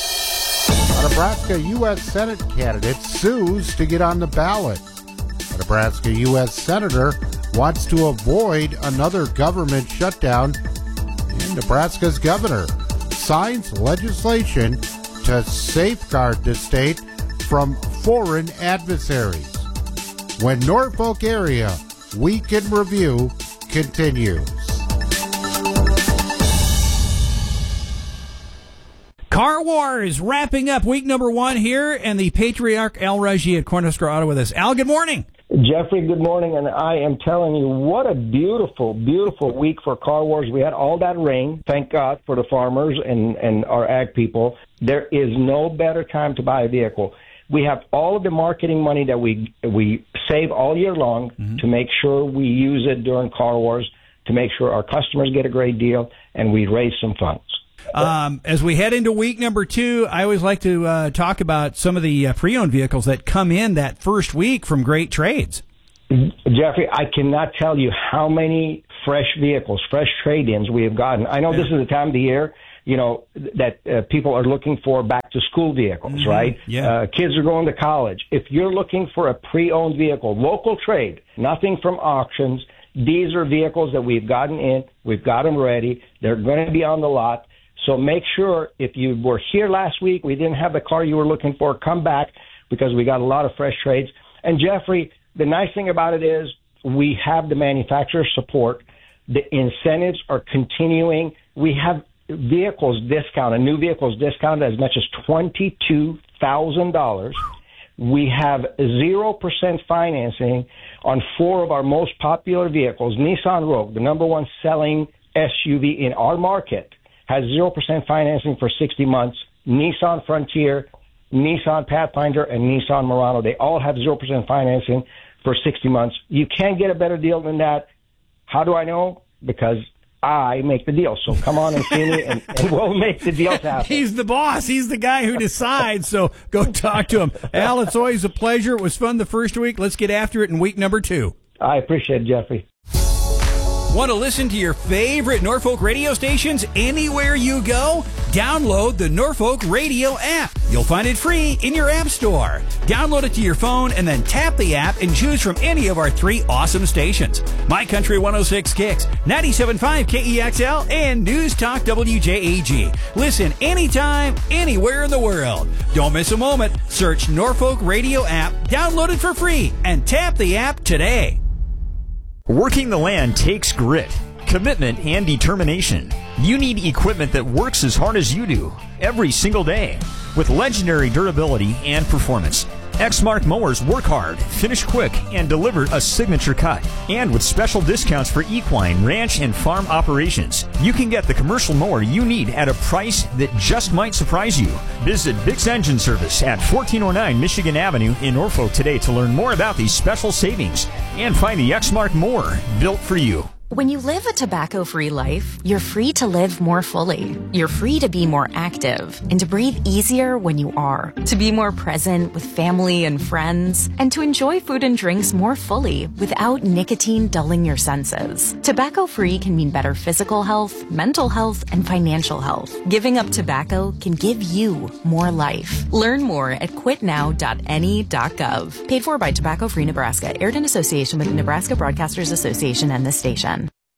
A Nebraska U.S. Senate candidate sues to get on the ballot. A Nebraska U.S. Senator wants to avoid another government shutdown, and Nebraska's governor signs legislation to safeguard the state from foreign adversaries. When Norfolk Area Week in Review continues. Car Wars wrapping up week number 1 here, and the patriarch Al Raji at Cornerstone Auto with us. Al, good morning. Jeffrey, good morning, and I am telling you, what a beautiful, beautiful week for Car Wars. We had all that rain, thank God, for the farmers and our ag people. There is no better time to buy a vehicle. We have all of the marketing money that we save all year long to make sure we use it during Car Wars to make sure our customers get a great deal, and we raise some funds. As we head into week number 2, I always like to talk about some of the pre-owned vehicles that come in that first week from great trades. Jeffrey, I cannot tell you how many fresh vehicles, fresh trade-ins we have gotten. I know this is the time of the year, that people are looking for back-to-school vehicles, right? Yeah. Kids are going to college. If you're looking for a pre-owned vehicle, local trade, nothing from auctions, these are vehicles that we've gotten in. We've got them ready. They're going to be on the lot. So make sure if you were here last week, we didn't have the car you were looking for, come back because we got a lot of fresh trades. And Jeffrey, the nice thing about it is we have the manufacturer support. The incentives are continuing. We have vehicles discounted, new vehicles discounted as much as $22,000. We have 0% financing on 4 of our most popular vehicles. Nissan Rogue, the number 1 selling SUV in our market, has 0% financing for 60 months. Nissan Frontier, Nissan Pathfinder, and Nissan Murano, they all have 0% financing for 60 months. You can't get a better deal than that. How do I know? Because I make the deal. So come on and see me, and we'll make the deals happen. He's the boss. He's the guy who decides. So go talk to him. Al, it's always a pleasure. It was fun the first week. Let's get after it in week number 2. I appreciate it, Jeffrey. Want to listen to your favorite Norfolk radio stations anywhere you go? Download the Norfolk Radio app. You'll find it free in your app store. Download it to your phone and then tap the app and choose from any of our 3 awesome stations. My Country 106 Kicks, 97.5 KEXL, and News Talk WJAG. Listen anytime, anywhere in the world. Don't miss a moment. Search Norfolk Radio app, download it for free, and tap the app today. Working the land takes grit, commitment, and determination. You need equipment that works as hard as you do every single day with legendary durability and performance. Exmark mowers work hard, finish quick, and deliver a signature cut. And with special discounts for equine, ranch, and farm operations, you can get the commercial mower you need at a price that just might surprise you. Visit Bix Engine Service at 1409 Michigan Avenue in Norfolk today to learn more about these special savings and find the Exmark mower built for you. When you live a tobacco-free life, you're free to live more fully. You're free to be more active and to breathe easier when you are, to be more present with family and friends, and to enjoy food and drinks more fully without nicotine dulling your senses. Tobacco-free can mean better physical health, mental health, and financial health. Giving up tobacco can give you more life. Learn more at quitnow.ne.gov. Paid for by Tobacco Free Nebraska. Aired in association with the Nebraska Broadcasters Association and this station.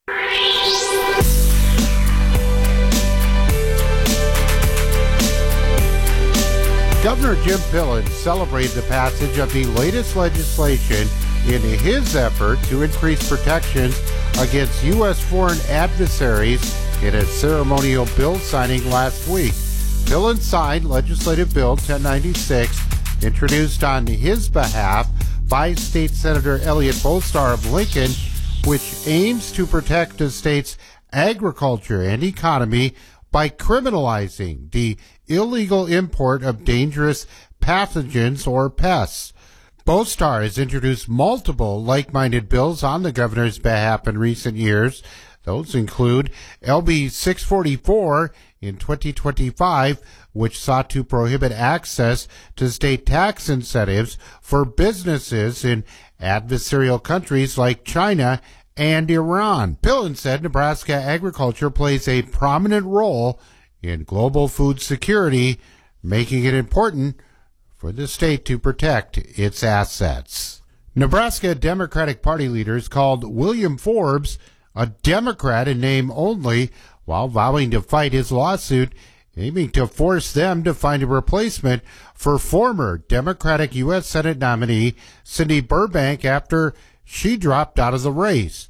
Governor Jim Pillen celebrated the passage of the latest legislation in his effort to increase protections against U.S. foreign adversaries in a ceremonial bill signing last week. Pillen signed Legislative Bill 1096, introduced on his behalf by State Senator Elliot Bostar of Lincoln, which aims to protect the state's agriculture and economy by criminalizing the illegal import of dangerous pathogens or pests. Bostar has introduced multiple like-minded bills on the governor's behalf in recent years. Those include LB 644 in 2025, which sought to prohibit access to state tax incentives for businesses in adversarial countries like China and Iran. Pillen said Nebraska agriculture plays a prominent role in global food security, making it important for the state to protect its assets. Nebraska Democratic Party leaders called William Forbes a Democrat in name only while vowing to fight his lawsuit, aiming to force them to find a replacement for former Democratic U.S. Senate nominee Cindy Burbank after she dropped out of the race.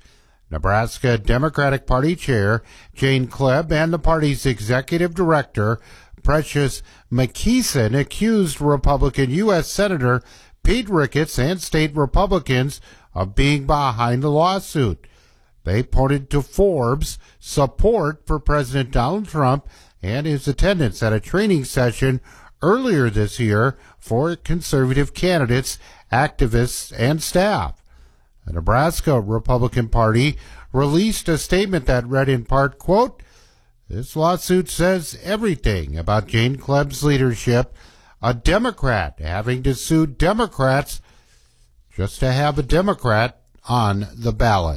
Nebraska Democratic Party Chair Jane Klebb and the party's executive director Precious McKeeson accused Republican U.S. Senator Pete Ricketts and state Republicans of being behind the lawsuit. They pointed to Forbes' support for President Donald Trump and his attendance at a training session earlier this year for conservative candidates, activists, and staff. The Nebraska Republican Party released a statement that read in part, quote, "This lawsuit says everything about Jane Klebb's leadership, a Democrat having to sue Democrats just to have a Democrat on the ballot."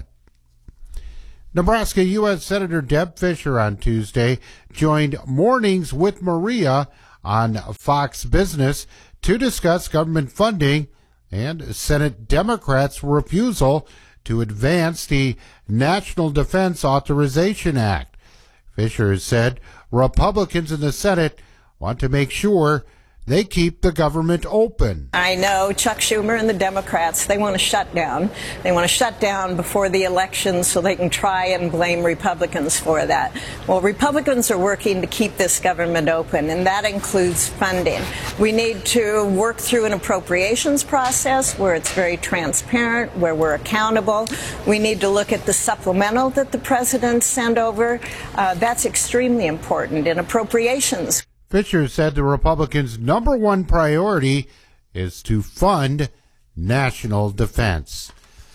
Nebraska U.S. Senator Deb Fischer on Tuesday joined Mornings with Maria on Fox Business to discuss government funding and Senate Democrats' refusal to advance the National Defense Authorization Act. Fischer said Republicans in the Senate want to make sure they keep the government open. I know Chuck Schumer and the Democrats, they want to shut down. They want to shut down before the election so they can try and blame Republicans for that. Well, Republicans are working to keep this government open, and that includes funding. We need to work through an appropriations process where it's very transparent, where we're accountable. We need to look at the supplemental that the president sent over. That's extremely important in appropriations. Fischer said the Republicans' number one priority is to fund national defense.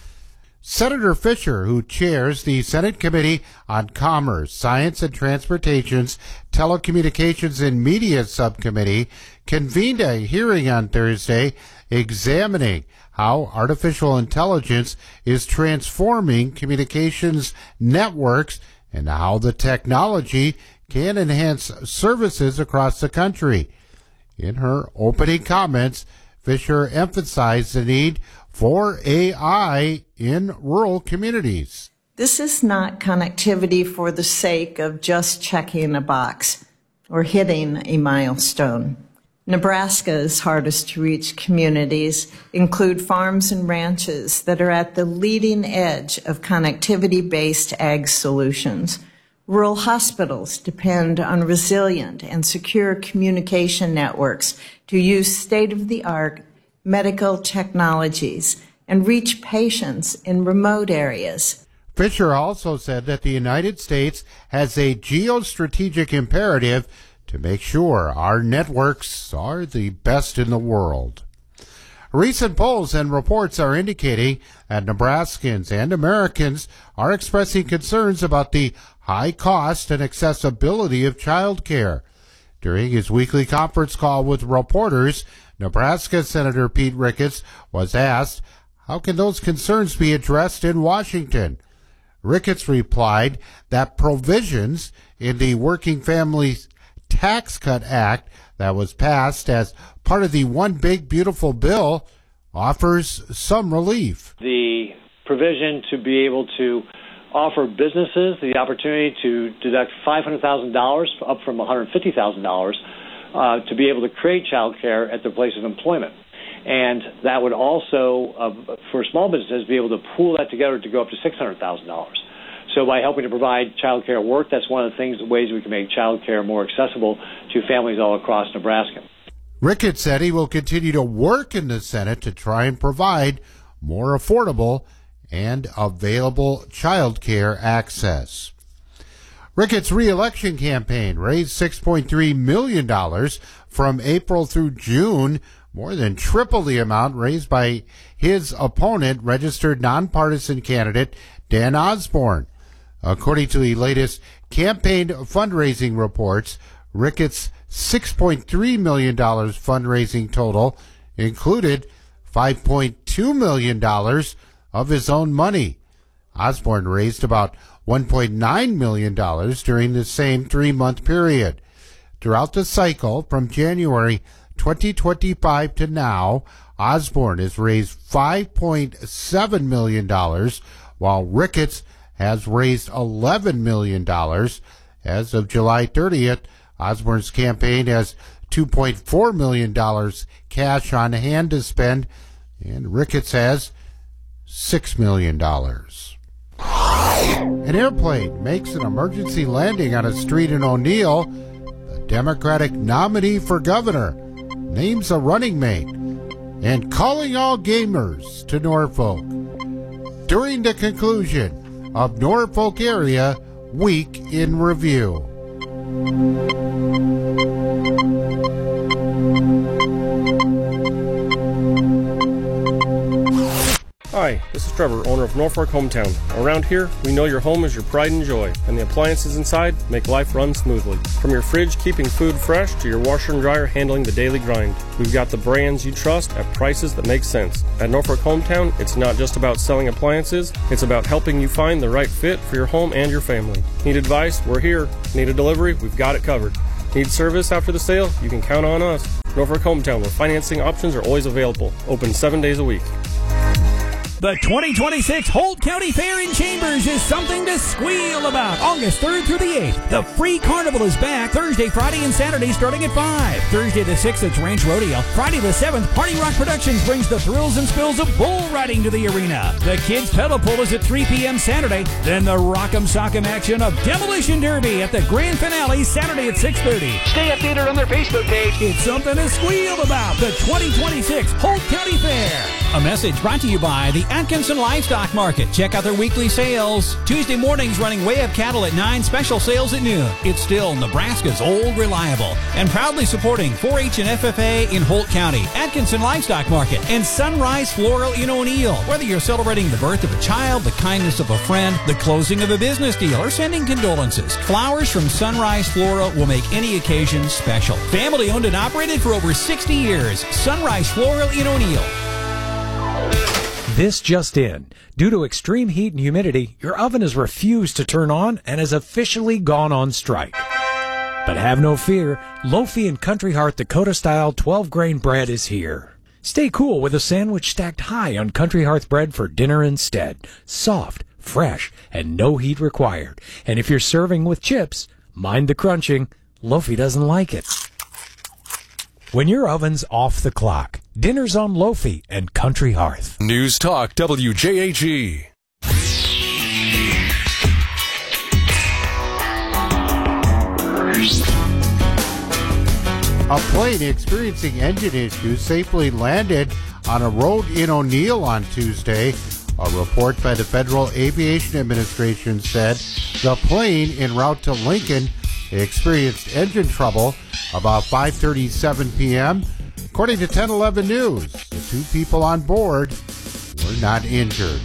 Senator Fischer, who chairs the Senate Committee on Commerce, Science and Transportation's Telecommunications and Media Subcommittee, convened a hearing on Thursday examining how artificial intelligence is transforming communications networks and how the technology can enhance services across the country. In her opening comments, Fischer emphasized the need for AI in rural communities. This is not connectivity for the sake of just checking a box or hitting a milestone. Nebraska's hardest to reach communities include farms and ranches that are at the leading edge of connectivity-based ag solutions. Rural hospitals depend on resilient and secure communication networks to use state-of-the-art medical technologies and reach patients in remote areas. Fischer also said that the United States has a geostrategic imperative to make sure our networks are the best in the world. Recent polls and reports are indicating that Nebraskans and Americans are expressing concerns about the high cost and accessibility of child care. During his weekly conference call with reporters, Nebraska Senator Pete Ricketts was asked, how can those concerns be addressed in Washington? Ricketts replied that provisions in the Working Families Tax Cut Act that was passed as part of the One Big Beautiful Bill offers some relief. The provision to be able to offer businesses the opportunity to deduct $500,000 up from $150,000 to be able to create child care at their place of employment. And that would also, for small businesses, be able to pool that together to go up to $600,000. So by helping to provide child care work, that's one of the ways we can make child care more accessible to families all across Nebraska. Ricketts said he will continue to work in the Senate to try and provide more affordable and available child care access. Ricketts' re-election campaign raised $6.3 million from April through June, more than triple the amount raised by his opponent, registered nonpartisan candidate Dan Osborne. According to the latest campaign fundraising reports, Ricketts' $6.3 million fundraising total included $5.2 million of his own money. Osborne raised about $1.9 million during the same 3-month period. Throughout the cycle, from January 2025 to now, Osborne has raised $5.7 million, while Ricketts has raised $11 million. As of July 30th, Osborne's campaign has $2.4 million cash on hand to spend, and Ricketts has $6 million. An airplane makes an emergency landing on a street in O'Neill. The Democratic nominee for governor names a running mate, and calling all gamers to Norfolk. During the conclusion of Norfolk Area Week in Review. Hi, this is Trevor, owner of Norfolk Hometown. Around here, we know your home is your pride and joy, and the appliances inside make life run smoothly. From your fridge keeping food fresh to your washer and dryer handling the daily grind, we've got the brands you trust at prices that make sense. At Norfolk Hometown, it's not just about selling appliances, it's about helping you find the right fit for your home and your family. Need advice? We're here. Need a delivery? We've got it covered. Need service after the sale? You can count on us. Norfolk Hometown, where financing options are always available. Open 7 days a week. The 2026 Holt County Fair in Chambers is something to squeal about. August 3rd through the 8th. The free carnival is back Thursday, Friday, and Saturday starting at 5. Thursday the 6th, it's Ranch Rodeo. Friday the 7th, Party Rock Productions brings the thrills and spills of bull riding to the arena. The Kids Pedal Pull is at 3 p.m. Saturday. Then the Rock'em Sock'em action of Demolition Derby at the grand finale Saturday at 6:30. Stay updated on their Facebook page. It's something to squeal about. The 2026 Holt County Fair. A message brought to you by the Atkinson Livestock Market. Check out their weekly sales. Tuesday mornings running Way Up Cattle at 9, special sales at noon. It's still Nebraska's old reliable. And proudly supporting 4-H and FFA in Holt County, Atkinson Livestock Market, and Sunrise Floral in O'Neill. Whether you're celebrating the birth of a child, the kindness of a friend, the closing of a business deal, or sending condolences, flowers from Sunrise Floral will make any occasion special. Family owned and operated for over 60 years. Sunrise Floral in O'Neill. This just in. Due to extreme heat and humidity, your oven has refused to turn on and has officially gone on strike. But have no fear, Lofi and Country Hearth Dakota-style 12-grain bread is here. Stay cool with a sandwich stacked high on Country Hearth bread for dinner instead. Soft, fresh, and no heat required. And if you're serving with chips, mind the crunching. Lofi doesn't like it. When your oven's off the clock, dinner's on Lofi and Country Hearth. News Talk WJAG. A plane experiencing engine issues safely landed on a road in O'Neill on Tuesday. A report by the Federal Aviation Administration said the plane en route to Lincoln experienced engine trouble about 5:37 p.m. According to 1011 News, the two people on board were not injured.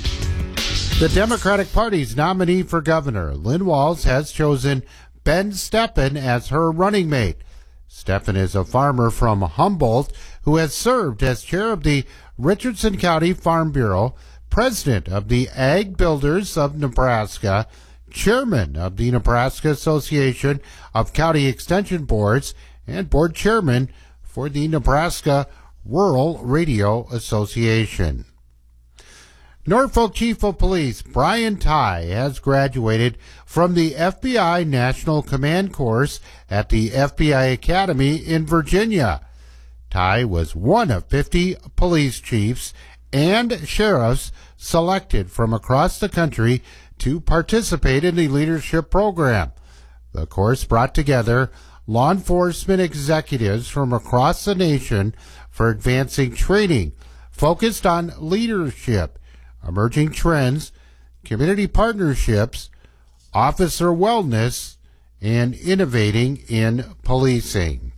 The Democratic Party's nominee for governor, Lynn Walz, has chosen Ben Steppen as her running mate. Steppen is a farmer from Humboldt who has served as chair of the Richardson County Farm Bureau, president of the Ag Builders of Nebraska, chairman of the Nebraska Association of County Extension Boards, and board chairman for the Nebraska Rural Radio Association. Norfolk Chief of Police Brian Tighe has graduated from the FBI National Command Course at the FBI Academy in Virginia. Tighe was one of 50 police chiefs and sheriffs selected from across the country to participate in the leadership program. The course brought together law enforcement executives from across the nation for advancing training focused on leadership, emerging trends, community partnerships, officer wellness, and innovating in policing.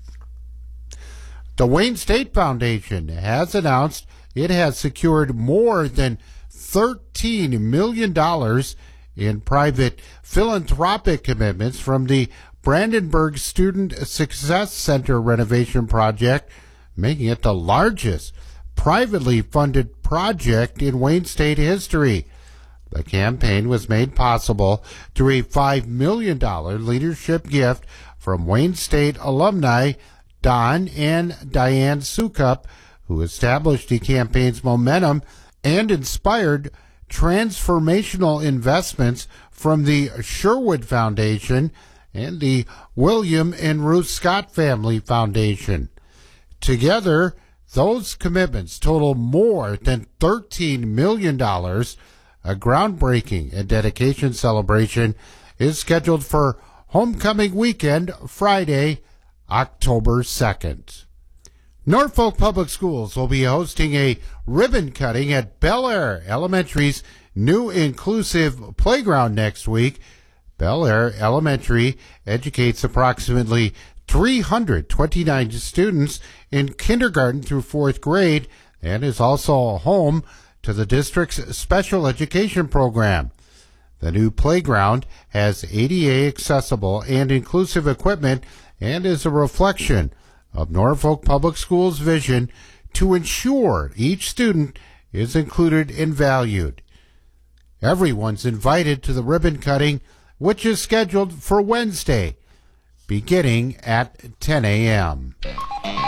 The Wayne State Foundation has announced it has secured more than $13 million in private philanthropic commitments from the Brandenburg Student Success Center renovation project, making it the largest privately funded project in Wayne State history. The campaign was made possible through a $5 million leadership gift from Wayne State alumni Don and Diane Sukup, who established the campaign's momentum and inspired transformational investments from the Sherwood Foundation and the William and Ruth Scott Family Foundation. Together, those commitments total more than $13 million. A groundbreaking and dedication celebration is scheduled for homecoming weekend, Friday, October 2nd. Norfolk Public Schools will be hosting a ribbon cutting at Bel Air Elementary's new inclusive playground next week. Bel Air Elementary educates approximately 329 students in kindergarten through 4th grade and is also a home to the district's special education program. The new playground has ADA accessible and inclusive equipment and is a reflection of Norfolk Public Schools' vision to ensure each student is included and valued. Everyone's invited to the ribbon cutting, which is scheduled for Wednesday, beginning at 10 a.m.